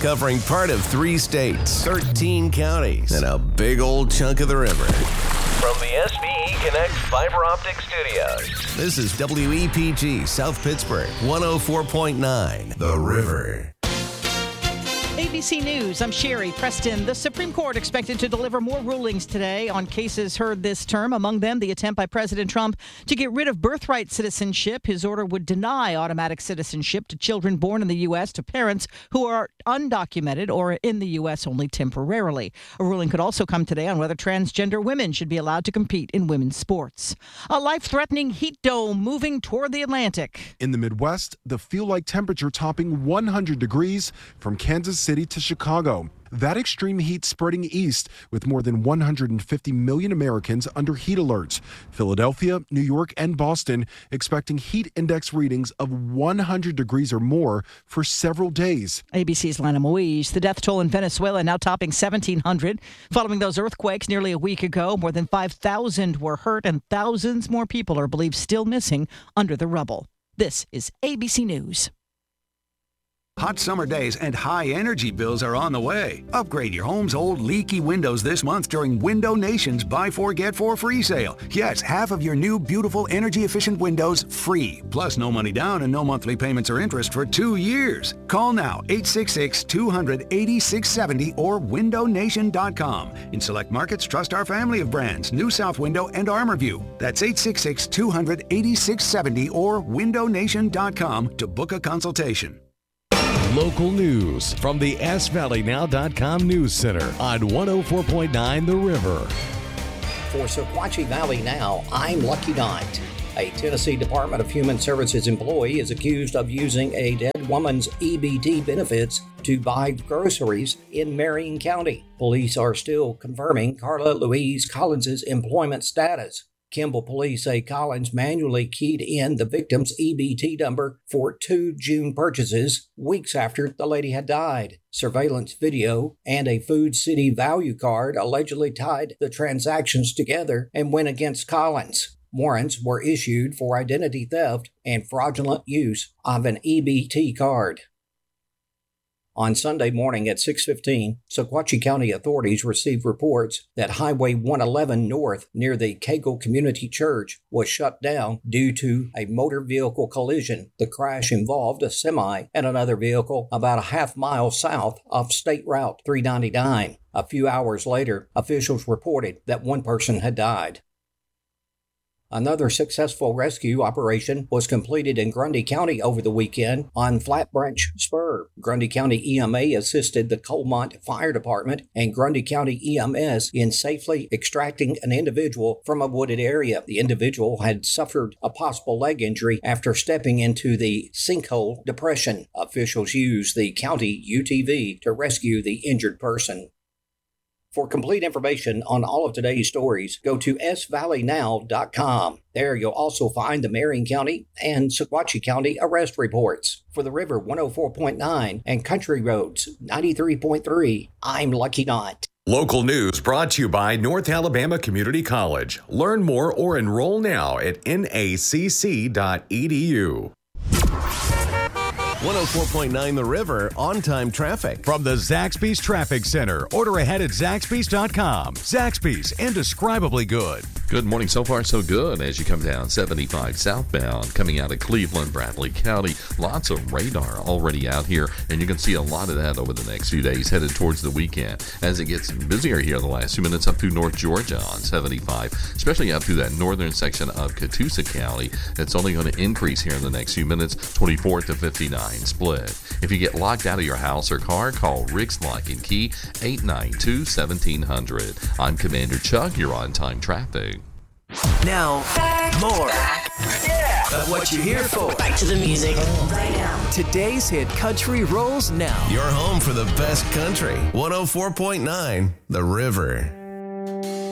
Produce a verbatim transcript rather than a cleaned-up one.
covering part of three states, thirteen counties, and a big old chunk of the river. From the S V E Connect Fiber Optic Studios, this is W E P G South Pittsburgh, one oh four point nine, The River. A B C News, I'm Sherry Preston. The Supreme Court expected to deliver more rulings today on cases heard this term. Among them, the attempt by President Trump to get rid of birthright citizenship. His order would deny automatic citizenship to children born in the U S to parents who are undocumented or in the U S only temporarily. A ruling could also come today on whether transgender women should be allowed to compete in women's sports. A life-threatening heat dome moving toward the Atlantic. In the Midwest, the feel-like temperature topping one hundred degrees from Kansas City to Chicago. That extreme heat spreading east with more than one hundred fifty million Americans under heat alerts. Philadelphia, New York, and Boston expecting heat index readings of one hundred degrees or more for several days. A B C's Lana Moise. The death toll in Venezuela now topping seventeen hundred. Following those earthquakes nearly a week ago, more than five thousand were hurt and thousands more people are believed still missing under the rubble. This is A B C News. Hot summer days and high energy bills are on the way. Upgrade your home's old leaky windows this month during Window Nation's Buy four Get four free sale. Yes, half of your new beautiful energy efficient windows free. Plus no money down and no monthly payments or interest for two years. Call now eight six six, two hundred, eighty-six seventy or window nation dot com. In select markets, trust our family of brands, New South Window and Armorview. That's eight six six, two hundred, eighty-six seventy or window nation dot com to book a consultation. Local news from the S Valley Now dot com News Center on one oh four point nine The River. For Sequatchie Valley Now, I'm Lucky Knight. A Tennessee Department of Human Services employee is accused of using a dead woman's E B T benefits to buy groceries in Marion County. Police are still confirming Carla Louise Collins' employment status. Kimball police say Collins manually keyed in the victim's E B T number for two June purchases weeks after the lady had died. Surveillance video and a Food City value card allegedly tied the transactions together and went against Collins. Warrants were issued for identity theft and fraudulent use of an E B T card. On Sunday morning at six fifteen, Sequatchie County authorities received reports that Highway one eleven North near the Cagle Community Church was shut down due to a motor vehicle collision. The crash involved a semi and another vehicle about a half mile south of State Route three ninety-nine. A few hours later, officials reported that one person had died. Another successful rescue operation was completed in Grundy County over the weekend on Flat Branch Spur. Grundy County E M A assisted the Colmont Fire Department and Grundy County E M S in safely extracting an individual from a wooded area. The individual had suffered a possible leg injury after stepping into the sinkhole depression. Officials used the county U T V to rescue the injured person. For complete information on all of today's stories, go to S Valley Now dot com. There you'll also find the Marion County and Sequatchie County arrest reports. For the River one oh four point nine and Country Roads ninety-three point three, I'm Lucky Knight. Local news brought to you by North Alabama Community College. Learn more or enroll now at N A C C dot E D U. one oh four point nine The River, on-time traffic. From the Zaxby's Traffic Center. Order ahead at Zaxby's dot com. Zaxby's, indescribably good. Good morning. So far, so good as you come down seventy-five southbound, coming out of Cleveland, Bradley County. Lots of radar already out here, and you can see a lot of that over the next few days headed towards the weekend as it gets busier here the last few minutes up through North Georgia on seventy-five, especially up through that northern section of Catoosa County. It's only going to increase here in the next few minutes, twenty-four to fifty-nine split. If you get locked out of your house or car, call Rick's Lock and Key, eight nine two, seventeen hundred. I'm Commander Chuck. You're on time traffic. Now, more yeah. of what you're here for. Back to the music right now. Today's hit country rolls now. Your home for the best country. one oh four point nine The River.